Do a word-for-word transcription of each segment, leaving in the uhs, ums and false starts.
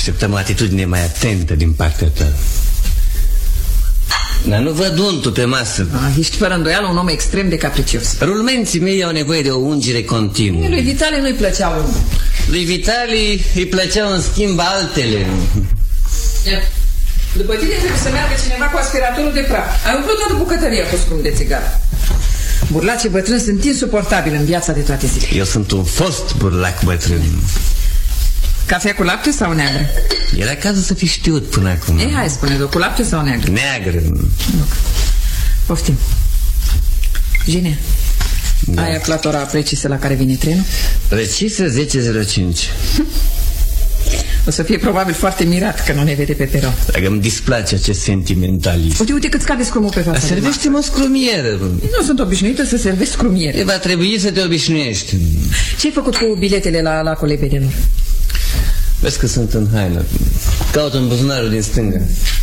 Așteptăm o atitudine mai atentă din partea ta. Dar nu văd untul pe masă. Ah, ești fără îndoială un om extrem de capricios. Rulmenții mei au nevoie de o ungere continuă. Lui Vitali nu-i plăcea untul. Lui Vitali îi plăceau în schimb altele. După tine trebuie să meargă cineva cu aspiratorul de praf. Ai umplut toată bucătăria cu scrum de țigară. Burlacii bătrâni sunt insuportabili în viața de toate zilele. Eu sunt un fost burlac bătrân. Cafea cu lapte sau neagră? Era cazul să fi știut până acum. Ei, hai, spune-o, cu lapte sau neagră? Neagră. Nu. Poftim. Gine, da. Ai aflat ora precisă la care vine trenul? Precisă zece zero cinci. O să fie probabil foarte mirat că nu ne vede pe peron. Dacă îmi displace acest sentimentalist. Uite, uite cât scade scrumul pe fața. Servește-mă o scrumieră. Nu sunt obișnuită să servesc scrumiere. Va trebui să te obișnuiești. Ce-ai făcut cu biletele la lacul Lebedelor? Vezi că sunt în haină. Caut în buzunarul din stânga.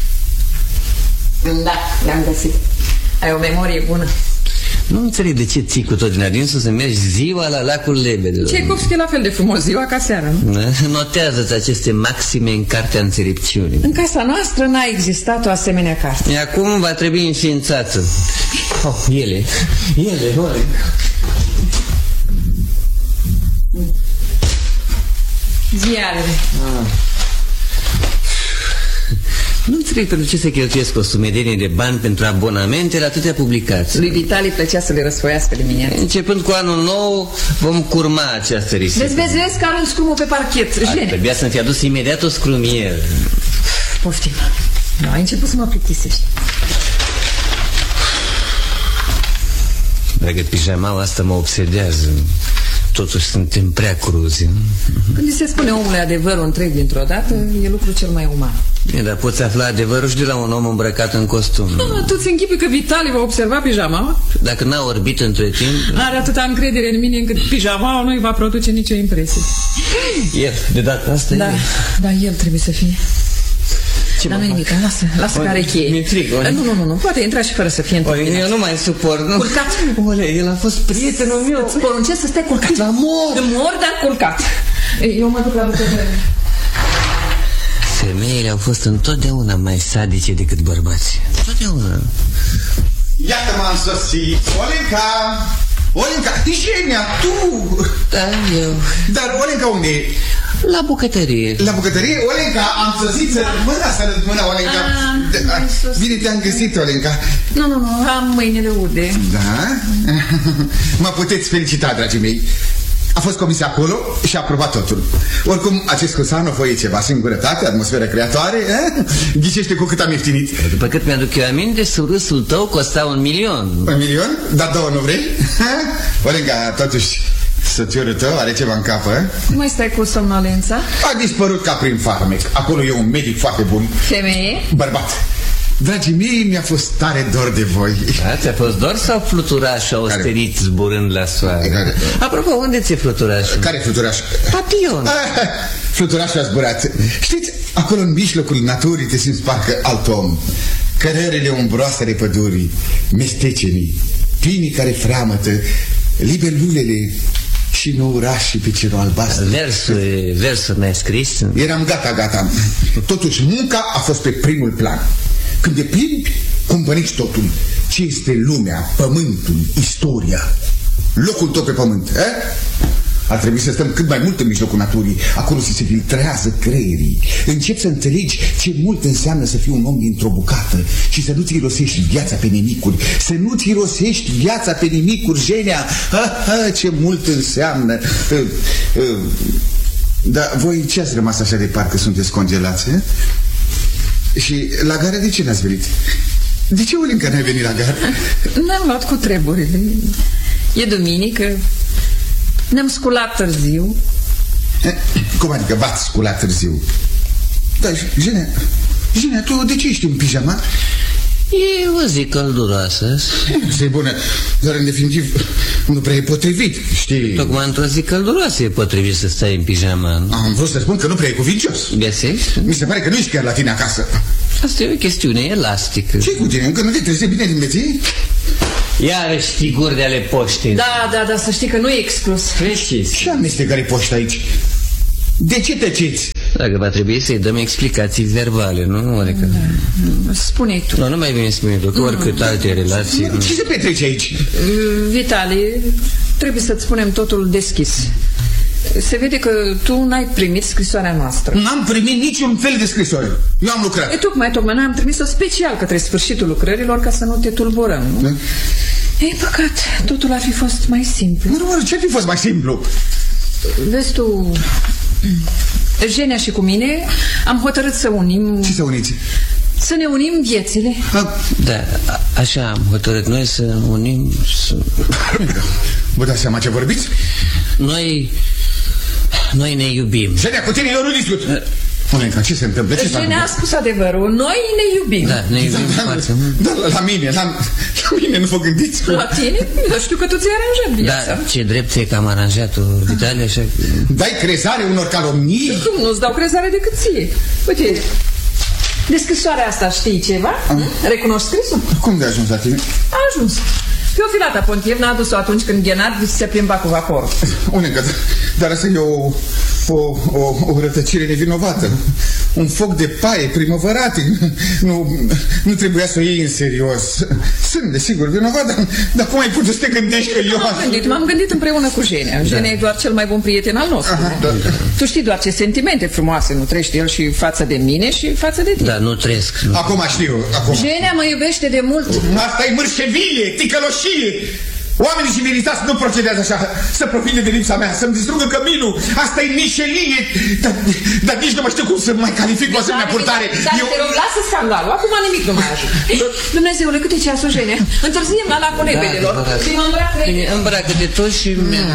Da, le-am găsit. Ai o memorie bună. Nu înțeleg de ce ții cu tot din adinsul să mergi ziua la lacul Lebedelor. Tchaikovsky e la fel de frumos ziua ca seara, nu? Notează-ți aceste maxime în cartea înțelepciunii. În casa noastră n-a existat o asemenea carte. Acum va trebui înființată. Oh, ele, ele, ori. Ziarele. Ah. Nu înțeleg pentru ce se cheltuiesc o sumedenie de bani pentru abonamente la atâtea publicații. Lui Vitali plăcea să le răsfoiască dimineața. Începând cu anul nou vom curma această risipă. Vezi, vezi, vezi că arunc scrumul pe parchet. Ar trebuia să-mi fi adus imediat o scrumieră. Poftim. Nu, ai început să mă plictisești. Dacă pijamaua asta mă obsedează. Totuși suntem prea cruzi. Când se spune omului adevărul întreg dintr-o dată, e lucru cel mai uman. E, dar poți afla adevărul și de la un om îmbrăcat în costum. Ah, tu ți închipui că Vitali va observa pijamaua? Dacă n-a orbit între timp... Are atâta încredere în mine încât pijamaua nu-i va produce nicio impresie. El, de data asta da, e... Da, el trebuie să fie. Dar nu-i nimic, lasă, lasă care cheie. Mi-e frig, Nu, nu, nu, nu, poate intra și fără să fie întâmpinat. Eu nu mai suport, nu? Culcat. Ole, el a fost prietenul meu. Îți poruncesc să stai culcat. La mor. Mor, dar culcat. Eu mă duc la bucătărie. Femeile au fost întotdeauna mai sadice decât bărbați. Întotdeauna. Iată m-am sosit. Olenca! Olenca, Eugenia, tu! Da, eu. Dar Olenca unde e? La bucătărie. La bucătărie? Olenca, am sosit să rămână, să rămână, Olenca. Ah, bine te-am găsit, Olenca. Nu, nu, nu, am mâinile ude. Da? Mă puteți felicita, dragii mei. A fost comis acolo și a aprobat totul. Oricum, acest Cusano foi ceva, singurătate, atmosferă creatoare, eh? Ghicește cu cât am ieftinit. După cât mi-aduc eu aminte, surâsul tău costa un milion. Un milion? Dar două nu vrei? Olenca, totuși, soțiorul tău are ceva în cap, eh? Cum mai stai cu somnolența? A dispărut ca prin farmec. Acolo e un medic foarte bun. Femeie? Bărbat. Dragii mei, mi-a fost tare dor de voi. Da, ți-a fost dor sau fluturașul austerit zburând la soare? Care? Apropo, unde ți-e fluturașul? Care fluturaș? Papion. Ah, fluturașul a zburat. Știți, acolo în mijlocul naturii te simți parcă alt om. Cărările umbroase de pădurii, mestecenii, pinii care freamătă, libelulele și nourașii pe cerul albastru. Versuri, versuri mi-ai scris? Eram gata, gata. Totuși, munca a fost pe primul plan. Când te plimbi, cumpănești totul. Ce este lumea, pământul, istoria, locul tău pe pământ, eh? Ar trebui să stăm cât mai mult în mijlocul naturii. Acolo se filtrează creierii. Începi să înțelegi ce mult înseamnă să fii un om dintr-o bucată și să nu-ți irosești viața pe nimicuri. Să nu-ți irosești viața pe nimicuri, Genia. Ha, ha, ce mult înseamnă. uh, uh, Dar voi ce ați rămas așa de parcă sunteți congelați, eh? Și la gară de ce n-ați venit? De ce, Olenca, n-ai venit la gară? Ne-am luat cu treburile. E duminică. Ne-am sculat târziu. Eh, cum adică v-ați sculat târziu? Da, Genia, Genia, tu de ce ești în pijama? E o zi călduroasă. E bună, dar în definitiv nu prea e potrivit, știi? Tocmai într-o zi călduroasă e potrivit să stai în pijama, nu? Am vrut să spun că nu prea e cuvincios. Găsești? Mi se pare că nu ești chiar la tine acasă. Asta e o chestiune elastică. Ce cu tine? Încă nu te trezi bine din meție? Iarăși figuri de ale poștei. Da, da, da, să știi că nu e exclus. Precis. Ce amestecare poștă aici? De ce tăceți? Dacă va trebui să-i dăm explicații verbale, nu? Adică... Da. Spune-i tu. Nu, nu mai bine spune tu, că oricât alte relații... Nu, ce se petrece aici? Vitali, trebuie să-ți spunem totul deschis. Se vede că tu n-ai primit scrisoarea noastră. N-am primit niciun fel de scrisoare. Eu am lucrat. E, tocmai, tocmai, n-am trimis-o special către sfârșitul lucrărilor ca să nu te tulburăm, nu? Da? E păcat, totul ar fi fost mai simplu. Nu, nu, ce ar fi fost mai simplu? Vezi tu, Eugenia și cu mine am hotărât să unim... Ce să uniți? Să ne unim viețile. A, da, a, așa am hotărât noi să unim... Să... Vă dați seama ce vorbiți? Noi... Noi ne iubim. Eugenia, cu tine eu nu discut. Monica, ce se întâmplă? Ce Eugenia a spus adevărul. Noi ne iubim. Da, ne iubim da, foarte mult. Da, la mine, la, la mine nu vă gândiți. La tine? Eu știu că tu ți-ai aranjat viața. Da, ce drept e că am aranjat-o, Vitali, așa... Dai crezare unor calomnii? Cum nu-ți dau crezare decât ție? Uite, de scrisoarea asta știi ceva? Am... Recunoști scrisul? Cum de-a ajuns la tine? A ajuns. Teofilata Pontiev n-a adus-o atunci când Ghenard se plimba cu vaporul. Unecă, dar asta e o, o, o, o rătăcire nevinovată. Un foc de paie primăvărate. Nu, nu trebuia să o iei în serios. Sunt, desigur, vinovat, dar, dar cum ai putut să te gândești că eu... M-am gândit, m-am gândit împreună cu Genia. Da. Genia e doar cel mai bun prieten al nostru. Aha, da, da. Tu știi doar ce sentimente frumoase nu trăiește el și față de mine și față de tine. Da, nu trăiesc. Nu. Acum știu, acum. Genia mă iubește de mult. Asta e mărșevie, ticăloșie. Oamenii civilizați nu procedează așa. Să profite de lipsa mea, să-mi distrugă căminul. Asta e mișelie. Dar, dar nici nu mă știu cum să mai calific cu asemenea purtare. Dar eu... te rog, lasă scandalul. Acum nimic nu mai ajută. Dumnezeule, cât e ceasul, Genia? Întârziem la lacul nebelelor. Îmbracă-te tot și...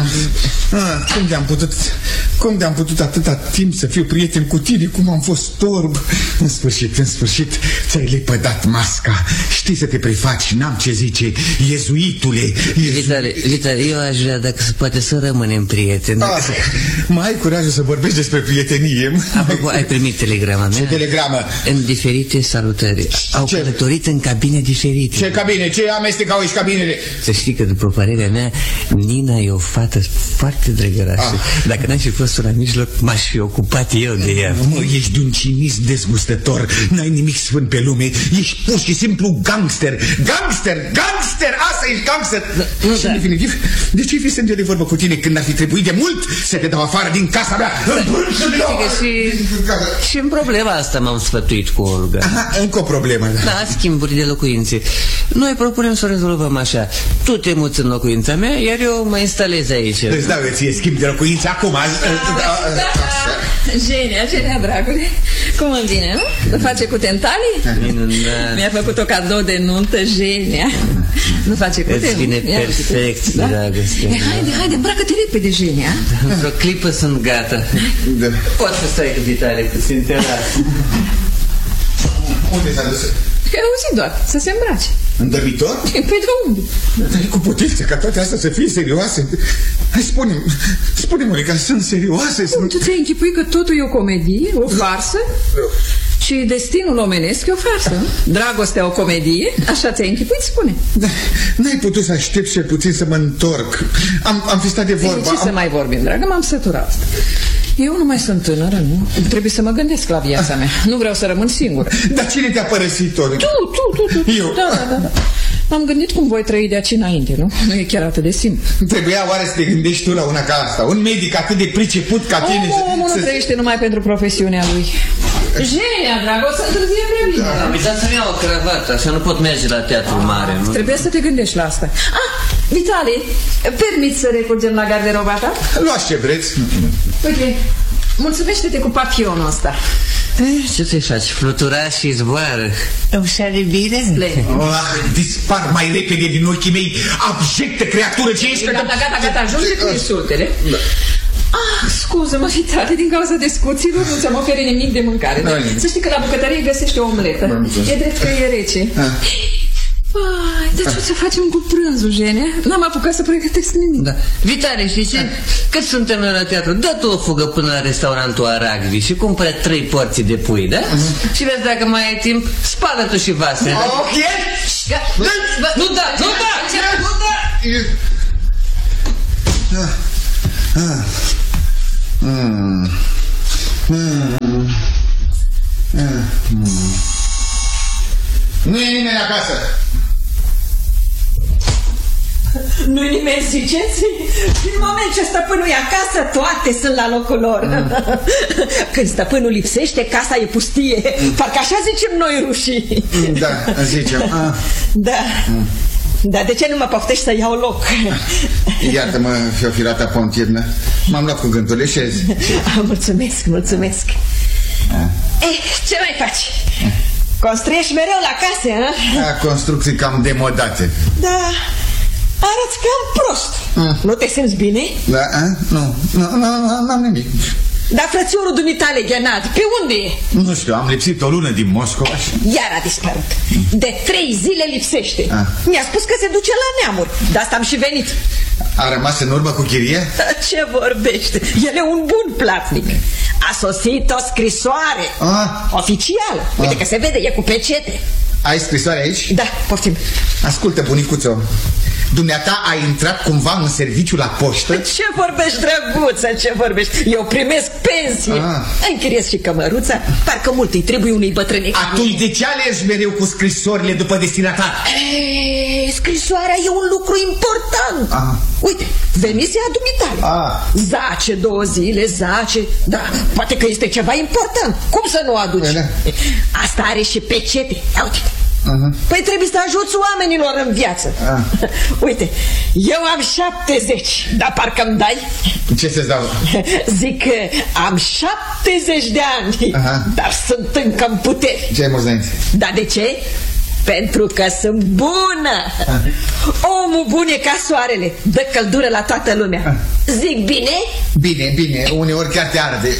Ah, cum de-am putut Cum de-am putut atâta timp să fiu prieten cu tine? Cum am fost torb. În sfârșit, în sfârșit ți-ai lepădat masca. Știi să te prefaci, n-am ce zice. Iezuitule, Vitali, Vitali, eu aș vrea, dacă se poate, să rămânem prieteni. Ah, mai ai curajul să vorbești despre prietenie? Apropo, ai primit telegrama mea? Ce telegramă? În diferite salutări. Au ce? Călătorit în cabine diferite. Ce cabine? Ce amestecau aici cabinele? Să știi că, după părerea mea, Nina e o fată foarte drăgărașă. Ah. Dacă n-aș fi fost la mijloc, m-aș fi ocupat eu de ea. Mă, ești de un cinism dezgustător. N-ai nimic sfânt pe lume. Ești pur și simplu gangster. Gangster! Gangster! Asta ești gangster! Nu, și da. în definitiv, de ce fi sânge de vorbă cu tine când ar fi trebuit de mult să te dau afară din casa mea? Și, și în problema asta m-am sfătuit cu Olga. Aha, încă o problemă. Da, da, schimburi de locuințe. Noi propunem să o rezolvăm așa. Tu te muți în locuința mea, iar eu mă instalez aici. Îți dau eu ție schimb de locuință acum. Genia, Genia, dragule. Cum îmi vine, nu? Îl face cu tentalii? Mi-a făcut o cadou de nuntă, Genia. Nu face cu Îți vine perfect, da? dragoste. Haide, haide, îmbracă-te repede, Genia. Într-o clipă sunt gata. Da. Poți să stai cu Vitali puțin te las. Unde s-a dus? Că auzi doar, să se îmbrace. În dormitor? Păi de unde? Dar cu putință ca toate astea să fie serioase. Hai, spune-mi, spune-mi, Monica, sunt serioase? Cum, tu ți-ai închipui că totul e o comedie, o farsă? Și destinul omenesc e o farsă, nu? Dragostea o comedie? Așa ți-ai închipuit, spune. Da, n-ai putut să aștept cel puțin să mă întorc. Am, am fi stat de vorbă. Ce am... să mai vorbim, dragă? M-am săturat. Eu nu mai sunt tânără, nu? Trebuie să mă gândesc la viața mea. Nu vreau să rămân singură. Dar cine te-a părăsit, Tony? Tu, tu, tu, tu. Eu? Da, da, da, da. M-am gândit cum voi trăi de aici înainte, nu? Nu e chiar atât de simplu. Trebuia oare să te gândești tu la una ca asta? Un medic atât de priceput ca tine? Omul, omul nu trăiește numai pentru profesiunea lui. Genia, dragă, o să întârzie prea bine. Da, am uitat să-mi iau o cravată, așa nu pot merge la teatru mare, nu? Trebuie să te gândești la asta. Ah, Vitali, permiți să recurgem la garderoba ta? Luați ce vreți. Uite, mulțumește-te cu papionul ăsta. Eh, ce te faci? Flutura și zboară. Îmi șare bine? Oh, dispar mai repede din ochii mei, abjectă creatură ce ești. Gata, gata, gata, ajunge cu insultele. Da. Ah, scuză-mă, Vitali, din cauza discuțiilor nu ți-am oferit nimic de mâncare. Da? Să știi că la bucătărie găsești o omletă. E drept că e rece. Ah. Vai, dar ce să facem cu prânzul, Genia? N-am apucat să pregătesc nimic. Da. Vitali, știi ce? Cât suntem noi la teatru, dă tu o fugă până la restaurantul Aragvi și cumpără trei porții de pui, da? Uh-huh. Și vezi dacă mai ai timp, spală tu și vasele. Ok? Da? Nu da, nu da! Nu da! Ah. Ah. Mm. Mm. acasă. Nu-i nimeni, ziceți? Din moment ce stăpânul e acasă, toate sunt la locul lor. Mm. Când stăpânul lipsește, casa e pustie. Parcă așa zicem noi rușii. Da, zicem. Ah. Da. Mm. Dar de ce nu mă poftești să iau loc? Iartă-mă, Fiofilata Pontievna. M-am luat cu gândul, leșez. Mulțumesc, mulțumesc. Ah. Eh, ce mai faci? Ah. Construiești mereu la case, hă? Da, construcții cam demodate. Da, arăți cam prost. Ah. Nu te simți bine? Da, a? Nu, nu, nu, n-am nimic. Dar frățiorul dumitale, Ghenad, pe unde e? Nu știu, am lipsit o lună din Moscova și... Iar a dispărut. De trei zile lipsește. Ah. Mi-a spus că se duce la neamuri. De asta am și venit. A rămas în urmă cu chirie? Ce vorbește? El e un bun platnic. A sosit o scrisoare ah. oficială. Uite ah. că se vede, e cu pecete. Ai scrisoare aici? Da, poftim. Ascultă, bunicuțo, dumneata a intrat cumva în serviciu la poștă? Ce vorbești, drăguță, ce vorbești? Eu primesc pensie. ah. Închiriez și cămăruța. Parcă mult îi trebuie unui bătrânic. Atunci de ce alegi mereu cu scrisorile după destinatar? Ei, scrisoarea e un lucru important. ah. Uite, venise a dumitale. ah. Zace două zile, zace. Da, poate că este ceva important. Cum să nu o aduci? Bine. Asta are și pecete. Ia uite. Uh-huh. Păi trebuie să ajuți oamenilor în viață. uh. Uite, eu am șaptezeci. Dar parcă îmi dai? Ce să-ți dau? Zic că am șaptezeci de ani. uh-huh. Dar sunt încă în putere. Ce ai mulți înainte? Dar de ce? Pentru că sunt bună. uh. Omul bun e ca soarele. Dă căldură la toată lumea. uh. Zic bine? Bine, bine, uneori chiar te arde.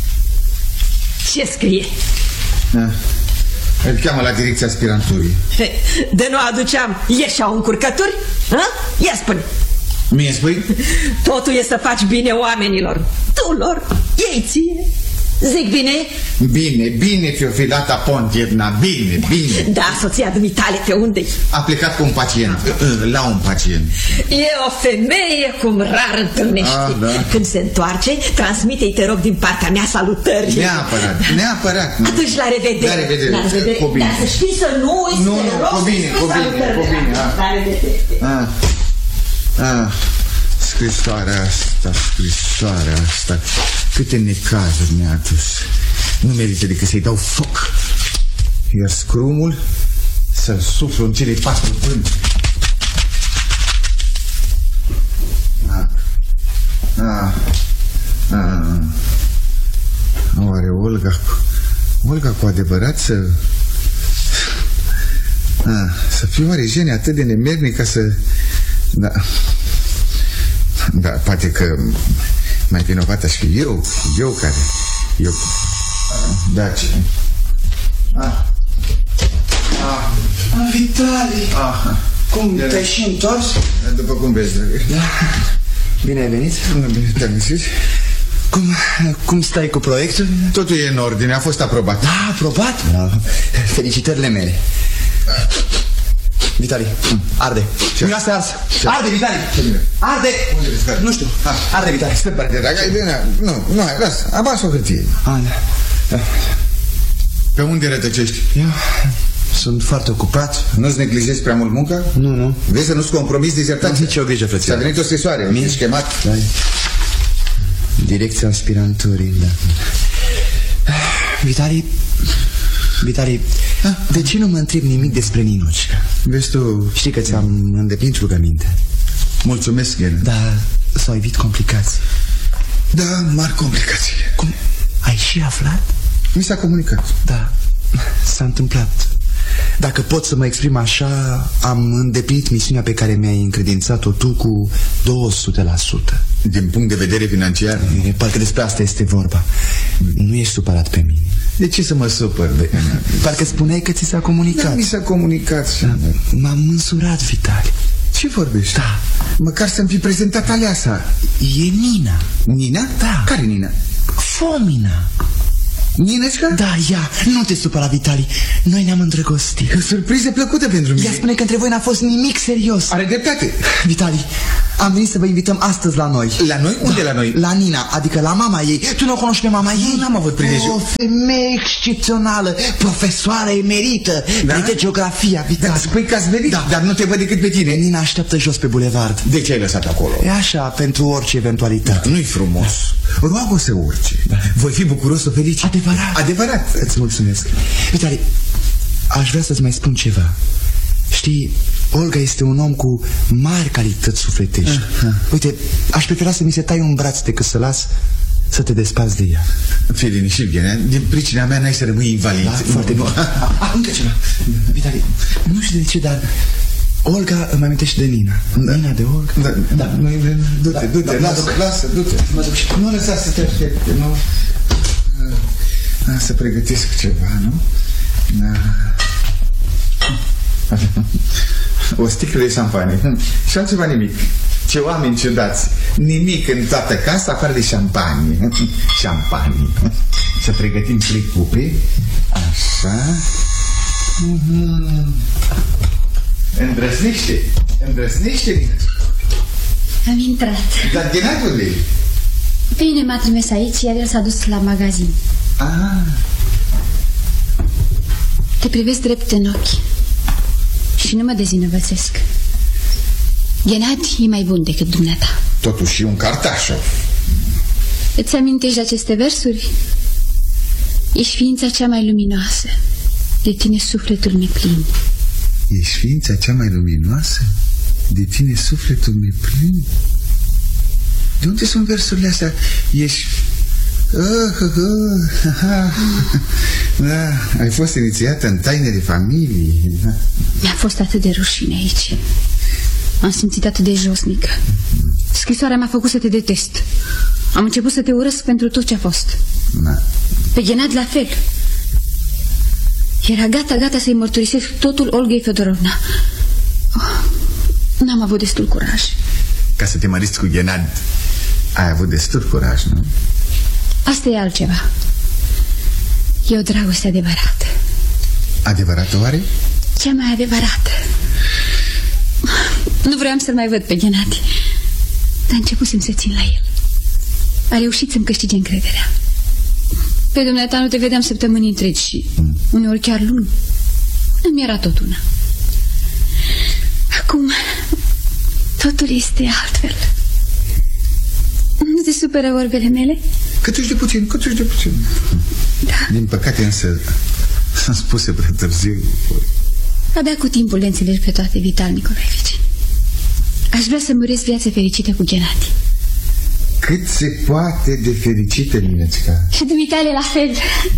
Ce scrie? uh. Îl cheamă la direcția aspiranturii. De nu aduceam ieșeau încurcături? Ha? Ia spune. Mie spui? Totul e să faci bine oamenilor. Tu lor, ei ție. Zic bine? Bine, bine, Fiofilata Pontievna, bine, bine. Da, soția dumitale pe unde-i? A plecat cu un pacient, la un pacient. E o femeie cum rar întâlnești. ah, da. Când se întoarce, transmite-i, te rog, din partea mea salutări. Neapărat, neapărat. Atunci la revedere. La revedere, la revedere. Cu bine. Dar să știi să nu uiți. Nu, nu, cu bine, cu bine, cu bine. La revedere. Ah. Ah. Scrisoarea asta, scrisoarea asta, câte necazuri mi-a adus. Nu merită decât să-i dau foc. Iar scrumul să-l suflu în cele patru pânzi. Ah. Ah. Ah. Oare Olga, Olga cu adevărat să... Ah. Să fiu oare Jene atât de nemernic ca să... Da... Da, poate că mai vinovat aș fi eu, eu care, eu, da, ce... Ah, ah, ah Vitali, ah, cum te-ai și întors? După cum vezi, da. Bine ai venit? Bine te-am găsit. Cum, cum stai cu proiectul? Totul e în ordine, a fost aprobat. Da, aprobat? Da. Felicitările mele. Vitali, mm. arde. Nu asta ars. Ce? Arde, Vitali. Arde. Unde vezi? Nu știu. Ha. Arde, Vitali. Stă parte, dragă. Nu, nu, hai, lasă. Abas o hârtie. Ah, da. Pe unde rătăcești? Eu sunt foarte ocupat. Nu-ți neglijezi prea mult munca? Nu, nu. Vezi să nu-ți compromiți dizertația? Nici o grijă, frăția. S-a venit o scrisoare. Mie? Ești chemat? Da. Direcția aspiranturii, da. Vitali... Vitali, ah, de ce nu mă întreb nimic despre Ninușca? Vezi tu... Știi că ți-am îndeplinit rugăminte. Mulțumesc, Ghenă. Dar s-au evit complicații. Da, mari complicații. Cum? Ai și aflat? Mi s-a comunicat. Da, s-a întâmplat. Dacă pot să mă exprim așa, am îndeplinit misiunea pe care mi-ai încredințat-o tu cu două sute la sută. Din punct de vedere financiar? E, parcă despre asta este vorba. Nu ești supărat pe mine. De ce să mă supăr? De... Parcă spuneai că ți s-a comunicat. Da, mi s-a comunicat. Da, m-am însurat, Vitali. Ce vorbești? Da. Măcar să-mi fi prezentat aleasa. E Nina. Nina? Da. Care Nina? Fomina. Ninășca? Da, ea, nu te supăra, Vitali. Noi ne-am îndrăgostit. O surpriză plăcută pentru mine. Ea spune că între voi n-a fost nimic serios. Are dreptate. Vitali, Am venit să vă invităm astăzi la noi. La noi? Unde Da, la noi? La Nina, adică la mama ei. Tu nu o cunoști pe mama ei? Nu, n-am avut prilejul. O femeie excepțională, profesoară emerită, Da? de geografia, Vitali. Da, spui că ați venit, Da. dar nu te văd decât pe tine. Nina așteaptă jos pe bulevard. De ce ai lăsat acolo? E așa, pentru orice eventualitate. Nu-i frumos. Roagă să urce. Voi fi bucuros să felici. Adevărat. Adevărat. Îți mulțumesc. Vitali, aș vrea să-ți mai spun ceva. Știi, Olga este un om cu mari calități sufletești. uh-huh. Uite, aș prefera să mi se tai un braț decât să las să te desparți de ea. Fii liniștit, Ghenea. Din pricina mea n-ai să rămâi invalid. Da, foarte bine. Ah, încă ceva. Vitali, nu știu de ce, dar Olga îmi amintește de Nina. Da. Nina de Olga? Da, da. Du-te, du-te, Da, lasă, da. lasă, du-te. Nu lăsa să te aștepte, nu? Să pregătesc ceva, nu? Da. O sticlă de șampanie și altceva nimic. Ce oameni ciudați. Nimic în toată casa afară de șampanie. Șampanie. Să pregătim trei cupe. Așa. Îndrăznește. Îndrăznește. Am intrat. Dar Ghenea unde e? Bine, m-a trimis aici, iar el s-a dus la magazin. Ah. Te privesc drept în ochi și nu mă dezinăvățesc. Ghenadi e mai bun decât dumneata. Totuși e un cartașov. Îți amintești de aceste versuri? Ești ființa cea mai luminoasă, de tine sufletul neplin. Ești ființa cea mai luminoasă, de tine sufletul neplin. De unde sunt versurile astea? Ești... Uh, uh, uh, uh, da, ai fost inițiată în taine de familie. Da. Mi-a fost atât de rușine aici. M-am simțit atât de josnică. Scrisoarea m-a făcut să te detest. Am început să te urăsc pentru tot ce a fost. Da. Pe Ghenad la fel. Era gata, gata să-i mărturisesc totul Olgei Fedorovna. Oh, n-am avut destul curaj. Ca să te măriți cu Ghenad, ai avut destul curaj, nu? Asta e altceva. E o dragoste adevărată. Adevărată oare? Cea mai adevărată. Nu vreau să-l mai văd pe Ghenadi, dar începusem să țin la el. A reușit să-mi câștige încrederea. Pe dumneata nu te vedeam săptămâni întregi și uneori chiar luni. Îmi era tot una. Acum totul este altfel. Nu te supără vorbele mele? Câtuși de puțin, câtuși de puțin. Da. Din păcate însă s-am spuse prea târziu. Abia cu timpul le înțelegi pe toate, Vital Nicolaevici. Aș vrea să muresc viața fericită cu Ghenadi. Cât se poate de fericită, Ninecica. Și dumitale la fel.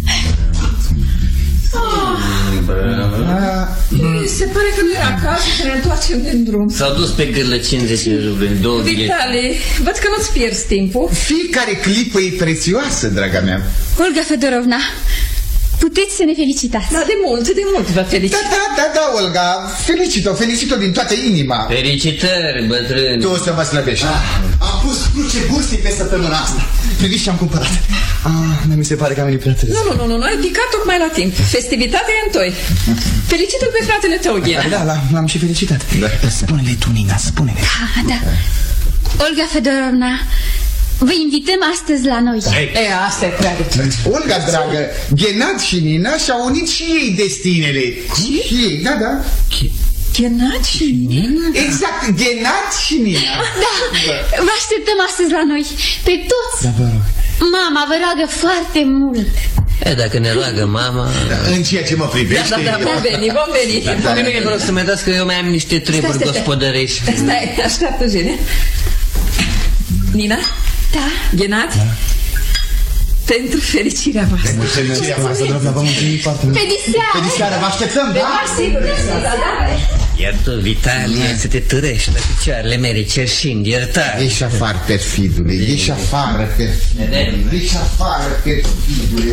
Se pare că nu era cazul să ne întoarcem din drum. S-au dus pe gârlă cincizeci de rubli, două bilete. Vitale, văd că nu-ți pierzi timpul. Fiecare clipă e prețioasă, draga mea. Olga Fedorovna, puteți să ne felicitați. Da, de mult, de mult vă felicit. Da, da, da, da, Olga, felicit-o, felicit-o din toată inima. Felicitări, bătrâni. Tu o să mă slăbești. Ah, am pus cruce bursii pe săptămâna asta. Priviți ce am cumpărat. Ah, mi se pare că am venit prea târziu. Nu, nu, nu, nu, nu, ai picat tocmai la timp. Festivitatea e întoi. Felicită-l pe fratele tău, Ghena. Da, da, l-am și felicitat. Da. Spune-le tu, Nina, spune-le. Da, da. Olga Fedorovna, vă invităm astăzi la noi. E, asta e prea de tot. Olga, dragă, Ghenad și Nina și-au unit și ei destinele. Și ei, da, da. Ghenad și Nina? Exact, Ghenad și Nina. Da, vă așteptăm astăzi la noi, pe toți. Da, vă rog. Mama vă roagă foarte mult. E, dacă ne roagă mama... În ceea ce mă privește... Da, da, da, Vom veni, vom veni. Da, da, da. Vă rog să mă dați că eu mai am niște treburi Stai, stai, stai. gospodărești. Stai, așteaptă, Gene. Nina? Da. Ghenad? Da. Pentru fericirea voastră. Pentru fericirea voastră, Fedorovna, vă mulțumim foarte mult. Pe diseară. Pe diseară, vă așteptăm, da? Da, sigur, da, da, da. Iar tu, Vitalie, să te târești la picioarele mele cerșind iertare. Ieși afară, perfidule, ieși afară, perfidule, ieși afară, perfidule.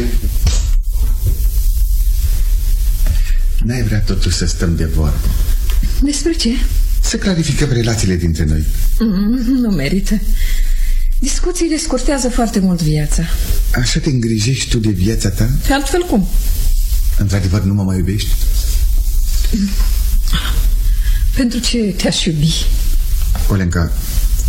N-ai vrea totuși să stăm de vorbă? Despre ce? Să clarificăm relațiile dintre noi. Mm, nu merită. Discuțiile scurtează foarte mult viața. Așa te îngrijești tu de viața ta? Pe altfel cum? Într-adevăr nu mă mai iubești? Pentru ce te-aș iubi? Olenca,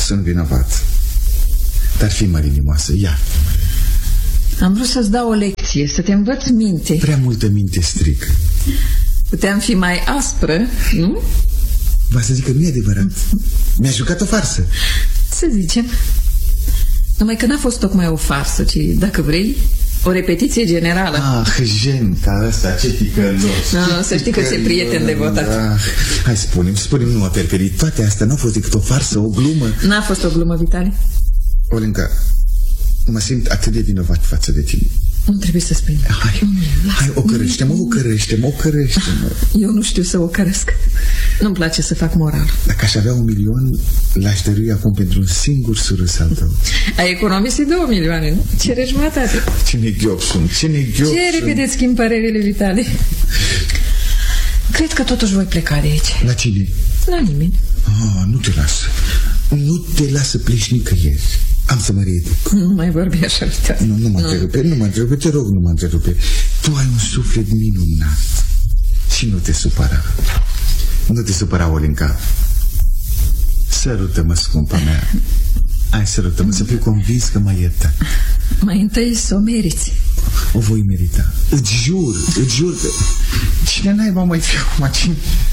sunt vinovat. Dar fi mărinimoasă, iartă-mă. Am vrut să-ți dau o lecție, să te învăț minte. Prea multă minte stric. Puteam fi mai aspră, nu? Va să zic că nu e adevărat. Mi-a jucat o farsă. Să zicem. Numai că n-a fost tocmai o farsă, ci, dacă vrei, o repetiție generală. Ah, genta ăsta, ce ticălos. No, să știi că ți-e prieten devotat. Ah, hai, spune-mi, spune-mi, nu mă perperi. Toate astea n-au fost decât o farsă, o glumă. N-a fost o glumă, Vitali. Olenca, mă simt atât de vinovat față de tine. Nu trebuie să spui. Hai, hai, ocărăște-mă, ocărăște-mă, ocărăște-mă. Eu nu știu să ocărăsc. Nu-mi place să fac moral. Dacă aș avea un milion, l-aș dărui acum pentru un singur surâs al tău. Ai economisit două milioane, nu? Cere jumătate. Ce neghiop sunt, ce neghiop sunt. Ce repede schimb părerile, Vitali. Cred că totuși voi pleca de aici. La cine? La nimeni. Ah, nu te lasă. Nu te lasă pleci nicăieri. Am să mă reeduc. Nu mai vorbi așa, Vitali. Nu, nu mă întrerupe, nu mă întrerupe, te rog, nu mă întrerupe. Tu ai un suflet minunat. Și nu te supăra. Nu te supăra, Olenca. Sărută-mă, scumpa mea. Hai, sărută-mă, să fiu convins că m-ai iertat. Mai întâi să o meriți. O voi merita. Îți jur, îți jur că... Cine naiba mai fi acum? Cine...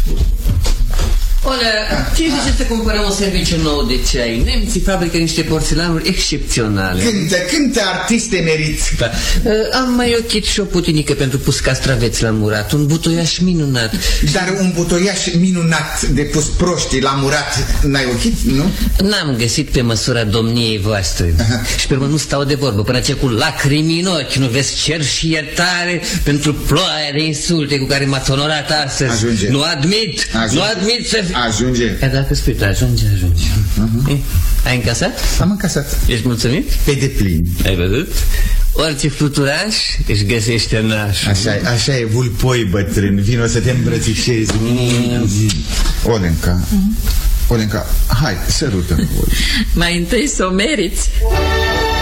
Olea, ce zice să cumpărăm un serviciu nou de ceai? Nemții fabrică niște porțelanuri excepționale. Cântă, cântă artiste meriți. Da. Am mai ochit și o putinică pentru pus castraveți la murat. Un butoiaș minunat. Dar un butoiaș minunat de pus proștii la murat n-ai ochit, nu? N-am găsit pe măsura domniei voastre. Aha. Și pe urmă nu stau de vorbă până ce cu lacrimi în ochi nu vezi cer și iertare pentru ploaia de insulte cu care m-ați onorat astăzi. Ajunge. Nu admit, Ajunge. nu admit să... Ajunge. E, dacă spui tu, ajunge, ajunge. Uh-huh. E, ai încasat? Am încasat. Ești mulțumit? Pe deplin. Ai văzut? Orice fluturaș își găsește nașul. Așa, așa e, vulpoi bătrân. Vino să te îmbrățișezi. Mm. Olenca, mm. Olenca, hai, sărută-mă. Mai întâi să o meriți.